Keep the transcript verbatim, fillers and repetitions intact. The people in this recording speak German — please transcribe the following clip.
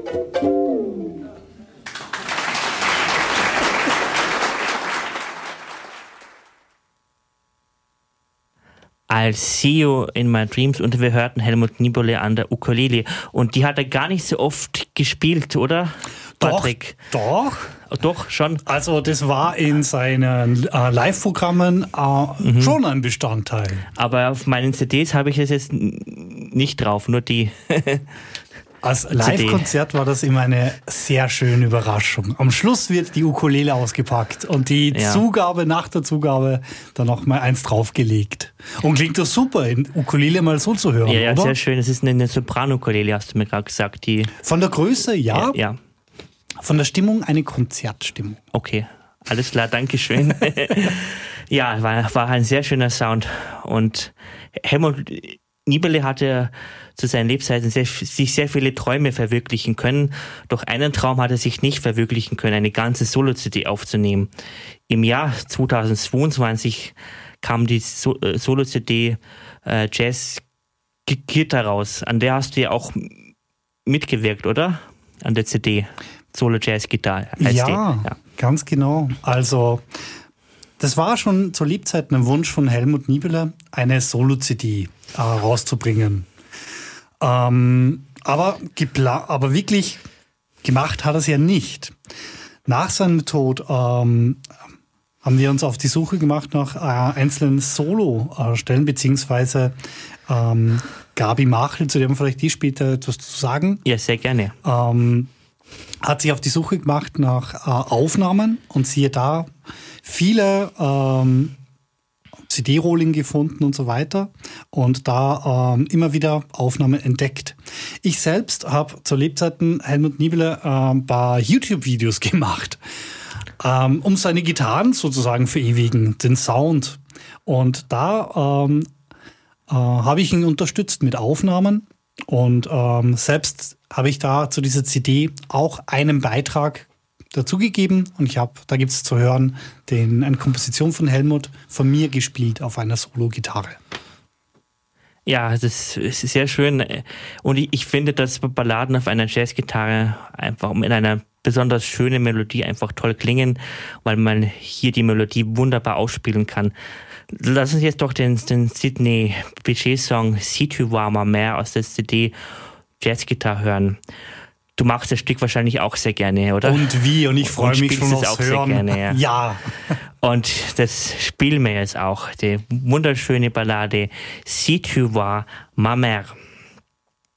I'll See You in My Dreams und wir hörten Helmut Niebele an der Ukulele und die hat er gar nicht so oft gespielt, oder? Patrick? Doch, doch. Doch, schon. Also das war in seinen äh, Live-Programmen äh, mhm. schon ein Bestandteil. Aber auf meinen C Ds habe ich es jetzt nicht drauf, nur die. Als Live-Konzert war das immer eine sehr schöne Überraschung. Am Schluss wird die Ukulele ausgepackt und die ja. Zugabe nach der Zugabe dann noch mal eins draufgelegt. Und klingt das super, in Ukulele mal so zu hören, ja, ja, oder? Sehr schön. Es ist eine Sopran-Ukulele, hast du mir gerade gesagt. Die Von der Größe, ja. ja. Ja. Von der Stimmung eine Konzertstimmung. Okay, alles klar, Dankeschön. Ja, war, war ein sehr schöner Sound. Und Helmut Niebele hatte zu seinen Lebzeiten sehr, sich sehr viele Träume verwirklichen können. Doch einen Traum hat er sich nicht verwirklichen können, eine ganze Solo-C D aufzunehmen. Im Jahr zweitausendzweiundzwanzig kam die so- äh, Solo-C D äh, Jazz Gitter raus. An der hast du ja auch mitgewirkt, oder? An der C D. Solo Jazz Gitter heißt ja, die. Ja, ganz genau. Also das war schon zur Lebzeiten ein Wunsch von Helmut Niebele, eine Solo-C D äh, rauszubringen. Ähm, aber, gepla- aber wirklich gemacht hat er es ja nicht. Nach seinem Tod ähm, haben wir uns auf die Suche gemacht nach äh, einzelnen Solo-Stellen, beziehungsweise ähm, Gabi Machel, zu dem vielleicht die später etwas zu sagen. Ja, sehr gerne. Ähm, hat sich auf die Suche gemacht nach äh, Aufnahmen und siehe da, viele ähm, C D-Rolling gefunden und so weiter und da ähm, immer wieder Aufnahmen entdeckt. Ich selbst habe zur Lebzeiten Helmut Niebele äh, ein paar YouTube-Videos gemacht, ähm, um seine Gitarren sozusagen verewigen, den Sound. Und da ähm, äh, habe ich ihn unterstützt mit Aufnahmen und ähm, selbst habe ich da zu dieser C D auch einen Beitrag dazugegeben und ich habe, da gibt es zu hören, den, eine Komposition von Helmut von mir gespielt auf einer Solo-Gitarre. Ja, das ist sehr schön und ich, ich finde, dass Balladen auf einer Jazzgitarre einfach mit einer besonders schönen Melodie einfach toll klingen, weil man hier die Melodie wunderbar ausspielen kann. Lass uns jetzt doch den, den Sidney Bechet-Song Si tu vois ma mère aus der C D Jazzgitarre hören. Du magst das Stück wahrscheinlich auch sehr gerne, oder? Und wie, und ich freue mich schon aufs auch Hören. Sehr gerne, ja. ja. Und das spielen wir jetzt auch, die wunderschöne Ballade Si tu vois ma mère.